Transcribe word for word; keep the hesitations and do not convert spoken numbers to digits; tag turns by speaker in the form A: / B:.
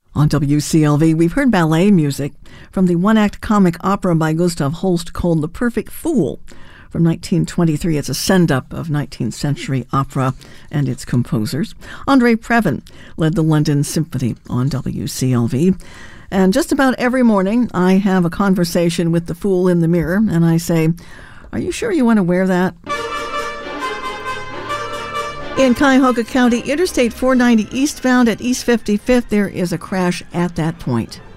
A: On W C L V, we've heard ballet music from the one-act comic opera by Gustav Holst called The Perfect Fool from nineteen twenty-three. It's a send-up of nineteenth century opera and its composers. Andre Previn led the London Symphony on W C L V. And just about every morning, I have a conversation with the fool in the mirror, and I say, "Are you sure you want to wear that?" In Cuyahoga County, Interstate four ninety eastbound at East fifty-fifth, there is a crash at that point.